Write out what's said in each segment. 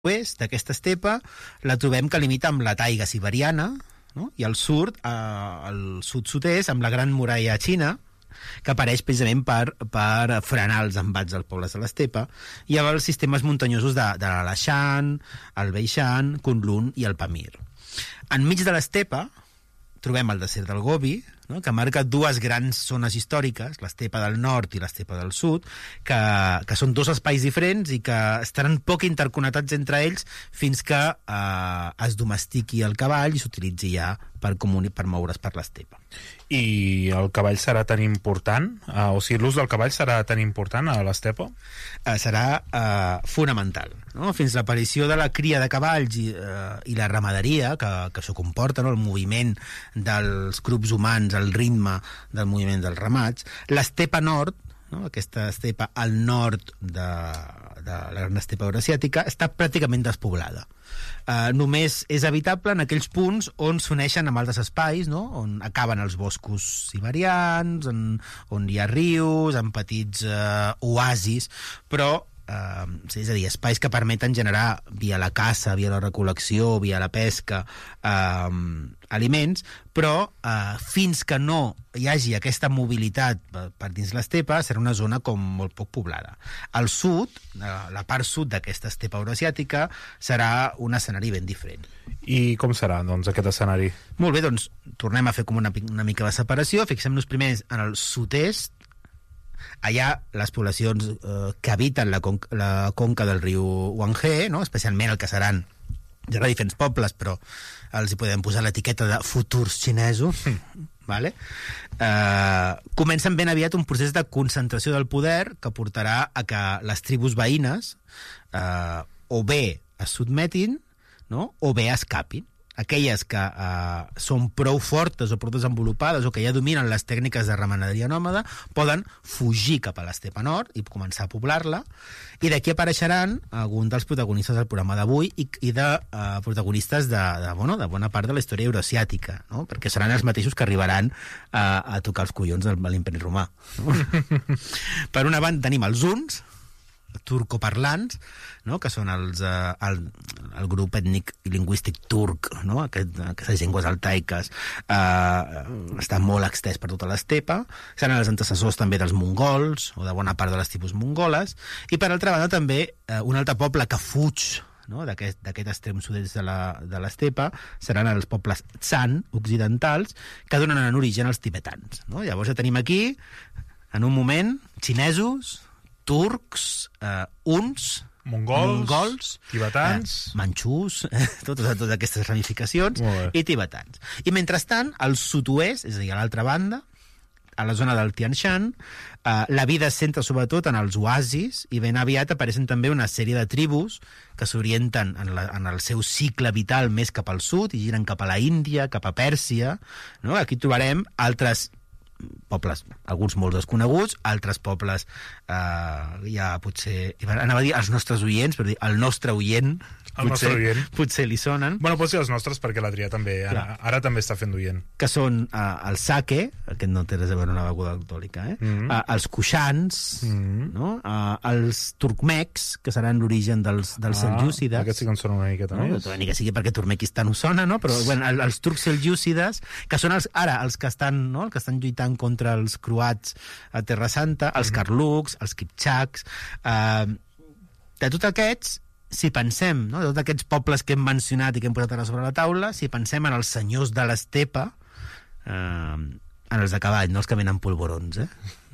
oest d'aquesta estepa la trobem que limita amb la taiga siberiana, no? I al sud, al sud-sud-est, amb la Gran Muralla Xina, que apareix precisament per frenar els embats dels pobles de l'estepa, i amb els sistemes muntanyosos de l'Alashan, el Beishan, Kunlun i el Pamir. Enmig de l'estepa trobem el desert del Gobi, no? Que marca dues grans zones històriques, l'estepa del nord i l'estepa del sud, que són dos espais diferents i que estaran poc interconnectats entre ells fins que es domestiqui el cavall i s'utilitzi ja per moure's per l'estepa. I el cavall serà tan important? O sigui, l'ús del cavall serà tan important a l'estepa? Serà fonamental, no? Fins l'aparició de la cria de cavalls i la ramaderia, que això comporta, no? El moviment dels grups humans, el ritme del moviment dels ramats, l'estepa nord, no? Aquesta estepa al nord de la gran estepa eurasiàtica, està pràcticament despoblada. Només és habitable en aquells punts on s'uneixen amb altres espais, no? On acaben els boscos siberians, on hi ha rius, amb petits oasis, però és a dir, espais que permeten generar via la caça, via la recol·lecció, via la pesca, aliments, però fins que no hi hagi aquesta mobilitat per dins l'estepa, serà una zona com molt poc poblada. Al sud, la part sud d'aquesta estepa eurasiàtica, serà un escenari ben diferent. I com serà, doncs, aquest escenari? Molt bé, doncs, tornem a fer com una mica de separació. Fixem-nos primer en el sud-est. Allà les poblacions que habiten la conca del riu Huanghe, no? Especialment el que seran, hi haurà diferents pobles, però els hi podem posar l'etiqueta de futurs xinesos, vale? Comencen ben aviat un procés de concentració del poder que portarà a que les tribus veïnes o bé es sotmetin, no? O bé escapin. Aquelles que són prou fortes o prou desenvolupades o que ja dominen les tècniques de ramaderia nòmada poden fugir cap a l'estepa nord i començar a poblar-la, i d'aquí apareixeran alguns dels protagonistes del programa d'avui i de protagonistes de bona part de la història eurasiàtica, no? Perquè seran els mateixos que arribaran a tocar els collons de l'imperi romà, no? Per una banda tenim els huns, turcoparlants, no? Que són el grup ètnic i lingüístic turc, no? Aquestes llengües altaiques estan molt extès per tota l'estepa, seran els antecessors també dels mongols o de bona part de les tribus mongoles, i per altra banda també un altre poble que fuig, no? d'aquest extrem sud-est de l'estepa seran els pobles Tsan occidentals, que donen en origen als tibetans, no? Llavors ja tenim aquí en un moment xinesos, turcs, huns, mongols, tibetans, manxús, totes aquestes ramificacions, i tibetans. I mentrestant, al sud-oest, és a dir, a l'altra banda, a la zona del Tian Shan, la vida es centra sobretot en els oasis, i ben aviat apareixen també una sèrie de tribus que s'orienten en el seu cicle vital més cap al sud i giren cap a la Índia, cap a Pèrsia, no? Aquí trobarem altres pobles, alguns molt desconeguts, altres pobles ja potser, anava a dir els nostres oients, però dir el nostre oient potser li sonen. Bueno, pot ser els nostres, perquè l'Adrià també ara també està fent d'oient. Que són el sake, aquest no té res a veure una beguda alcohòlica, els kushans, no? Els turcmecs, que seran l'origen dels seljúcides. Aquests sí que en són una miqueta més. No, ni que sigui perquè Turkmenistan ho sona, no? Però bueno, els turcs seljúcides, que són els que estan lluitant contra els croats a Terra Santa, els karluks, els kipchaks, de tots aquests, si pensem, no, de tots aquests pobles que hem mencionat i que hem posat ara sobre la taula, si pensem en els senyors de l'estepa, en els de cavall, no els que venen polvorons,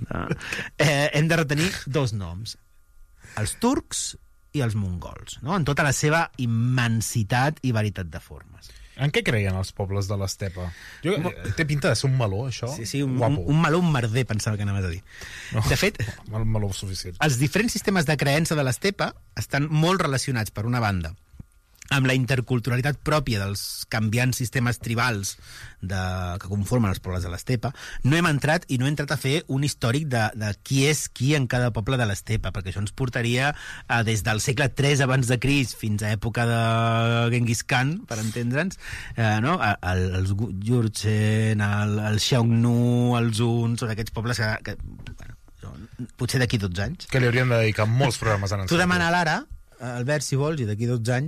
hem de retenir dos noms, els turcs i els mongols, no? En tota la seva immensitat i varietat de formes. En què creien els pobles de l'estepa? Té pinta de ser un meló, això? Sí, un meló, un merder, pensava que anaves a dir. No, de fet, meló suficient. Els diferents sistemes de creença de l'estepa estan molt relacionats, per una banda, amb la interculturalitat pròpia dels canviants sistemes tribals que conformen els pobles de l'estepa. No hem entrat a fer un històric de qui és qui en cada poble de l'estepa, perquè això ens portaria des del segle III abans de Crist fins a època de Genghis Khan, per entendre'ns, no? Els Jurchen, el Xiongnu, els Huns, són aquests pobles que potser d'aquí 12 anys. Que li hauríem de dedicar molts programes en el Tu demana l'ara Albert, si vols, i d'aquí 12 anys